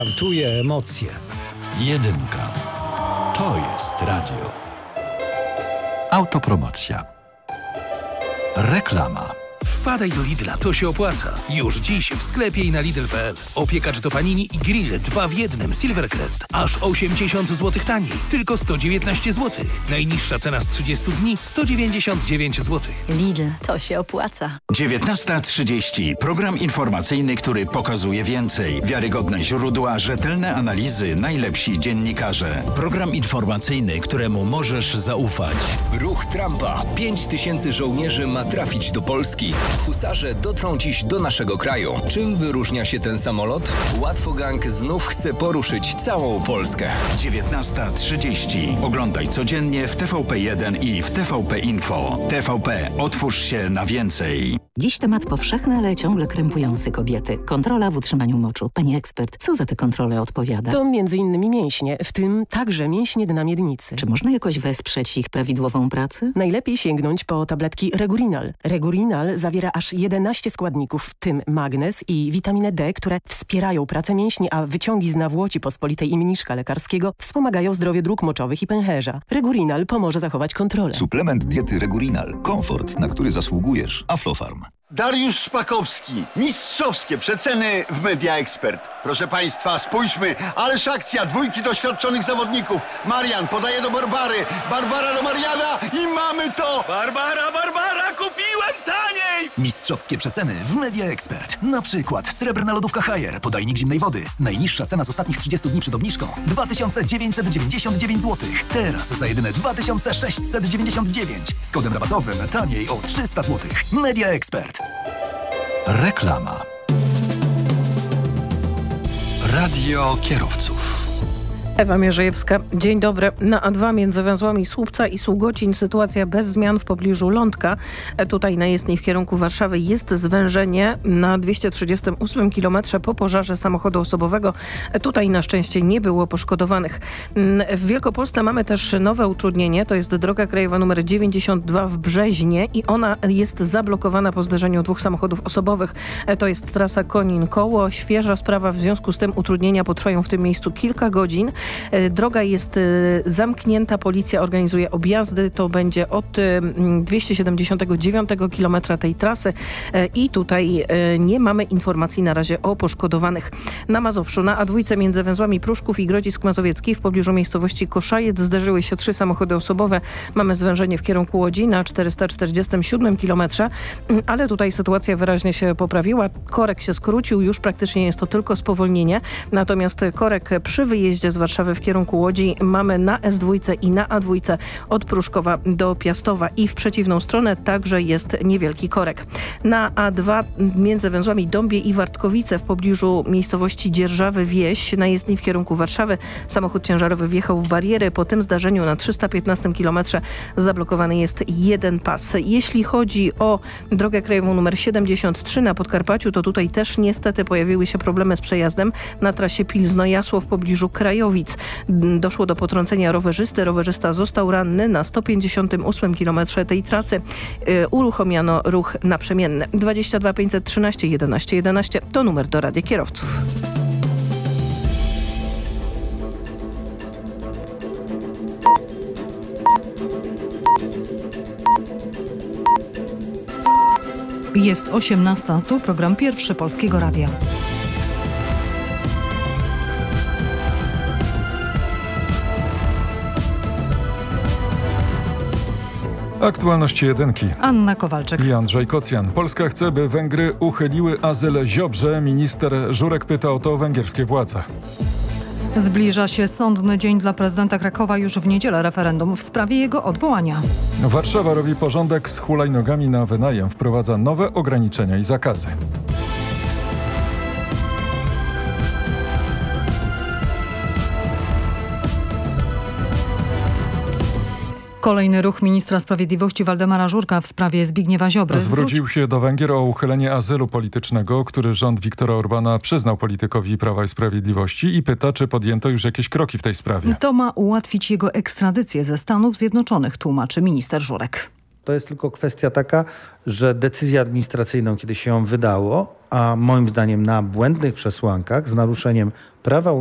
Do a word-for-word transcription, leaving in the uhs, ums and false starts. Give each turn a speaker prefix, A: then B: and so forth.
A: Startuje emocje.
B: Jedynka. To jest radio. Autopromocja. Reklama.
C: Wpadaj do Lidla, to się opłaca. Już dziś w sklepie i na Lidl kropka p l. Opiekacz do panini i grill dwa w jednym Silvercrest. Aż osiemdziesiąt złotych taniej. Tylko sto dziewiętnaście złotych. Najniższa cena z trzydziestu dni sto dziewięćdziesiąt dziewięć złotych.
D: Lidl, to się opłaca.
E: dziewiętnasta trzydzieści. Program informacyjny, który pokazuje więcej. Wiarygodne źródła, rzetelne analizy, najlepsi dziennikarze.
B: Program informacyjny, któremu możesz zaufać.
F: Ruch Trumpa. Pięć tysięcy żołnierzy ma trafić do Polski. Husarze dotrą dziś do naszego kraju. Czym wyróżnia się ten samolot? Łatwogang znów chce poruszyć całą Polskę.
E: dziewiętnasta trzydzieści. Oglądaj codziennie w T V P jeden i w T V P Info. T V P. Otwórz się na więcej.
D: Dziś temat powszechny, ale ciągle krępujący kobiety. Kontrola w utrzymaniu moczu. Pani ekspert, co za te kontrole odpowiada?
G: To między innymi mięśnie, w tym także mięśnie dna miednicy.
D: Czy można jakoś wesprzeć ich prawidłową pracę?
G: Najlepiej sięgnąć po tabletki Regurinal. Regurinal zawiera aż jedenaście składników, w tym magnez i witaminę D, które wspierają pracę mięśni, a wyciągi z nawłoci pospolitej i mniszka lekarskiego wspomagają zdrowie dróg moczowych i pęcherza. Regurinal pomoże zachować kontrolę.
H: Suplement diety Regurinal. Komfort, na który zasługujesz. Aflofarm.
I: Dariusz Szpakowski. Mistrzowskie przeceny w Media Expert. Proszę Państwa, spójrzmy. Ależ akcja. Dwójki doświadczonych zawodników. Marian podaje do Barbary. Barbara do Mariana i mamy to!
C: Barbara, Barbara, kupiłem taniej!
J: Mistrzowskie przeceny w Media Expert. Na przykład srebrna lodówka Haier, podajnik zimnej wody. Najniższa cena z ostatnich trzydziestu dni przed obniżką dwa tysiące dziewięćset dziewięćdziesiąt dziewięć złotych. Teraz za jedyne dwa tysiące sześćset dziewięćdziesiąt dziewięć. Z kodem rabatowym taniej o trzysta złotych. Media Expert.
B: Reklama. Radio kierowców.
K: Ewa Mierzejewska, dzień dobry. Na A dwa między węzłami Słupca i Sługocin sytuacja bez zmian w pobliżu Lądka. Tutaj na jezdni w kierunku Warszawy jest zwężenie na dwieście trzydziestym ósmym kilometrze po pożarze samochodu osobowego. Tutaj na szczęście nie było poszkodowanych. W Wielkopolsce mamy też nowe utrudnienie. To jest droga krajowa numer dziewięćdziesiąt dwa w Brzeźnie i ona jest zablokowana po zderzeniu dwóch samochodów osobowych. To jest trasa Konin-Koło. Świeża sprawa, w związku z tym utrudnienia potrwają w tym miejscu kilka godzin. Droga jest zamknięta, policja organizuje objazdy, to będzie od dwieście siedemdziesiątego dziewiątego kilometra tej trasy i tutaj nie mamy informacji na razie o poszkodowanych. Na Mazowszu na A dwa między węzłami Pruszków i Grodzisk Mazowiecki w pobliżu miejscowości Koszajec zderzyły się trzy samochody osobowe. Mamy zwężenie w kierunku Łodzi na czterysta czterdziestym siódmym kilometrze, ale tutaj sytuacja wyraźnie się poprawiła. Korek się skrócił, już praktycznie jest to tylko spowolnienie, natomiast korek przy wyjeździe z Warszawy w kierunku Łodzi mamy na S dwa i na A dwa od Pruszkowa do Piastowa i w przeciwną stronę także jest niewielki korek. Na A dwa między węzłami Dąbie i Wartkowice w pobliżu miejscowości Dzierżawy Wieś na jezdni w kierunku Warszawy samochód ciężarowy wjechał w bariery. Po tym zdarzeniu na trzysta piętnastym kilometrze zablokowany jest jeden pas. Jeśli chodzi o drogę krajową numer siedemdziesiąt trzy na Podkarpaciu, to tutaj też niestety pojawiły się problemy z przejazdem na trasie Pilzno-Jasło w pobliżu Krajowic. Doszło do potrącenia rowerzysty. Rowerzysta został ranny. Na sto pięćdziesiątym ósmym kilometrze tej trasy yy, uruchomiono ruch naprzemienny. dwadzieścia dwa pięćset trzynaście jedenaście jedenaście to numer do Radia Kierowców.
L: Jest osiemnasta. Tu program Pierwszy Polskiego Radia.
M: Aktualności jedynki.
L: Anna Kowalczyk
M: I Andrzej Kocjan. Polska chce, by Węgry uchyliły azyl Ziobrze. Minister Żurek pyta o to węgierskie władze.
L: Zbliża się sądny dzień dla prezydenta Krakowa. Już w niedzielę referendum w sprawie jego odwołania.
M: Warszawa robi porządek z hulajnogami na wynajem. Wprowadza nowe ograniczenia i zakazy.
L: Kolejny ruch ministra sprawiedliwości Waldemara Żurka w sprawie Zbigniewa Ziobry.
M: Zwrócił się do Węgier o uchylenie azylu politycznego, który rząd Viktora Orbana przyznał politykowi Prawa i Sprawiedliwości i pyta, czy podjęto już jakieś kroki w tej sprawie.
L: To ma ułatwić jego ekstradycję ze Stanów Zjednoczonych, tłumaczy minister Żurek.
A: To jest tylko kwestia taka, że decyzję administracyjną, kiedy się ją wydało, a moim zdaniem na błędnych przesłankach, z naruszeniem prawa